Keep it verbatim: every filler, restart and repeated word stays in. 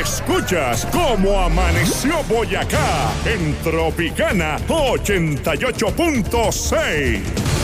Escuchas cómo amaneció Boyacá en Tropicana ochenta y ocho punto seis.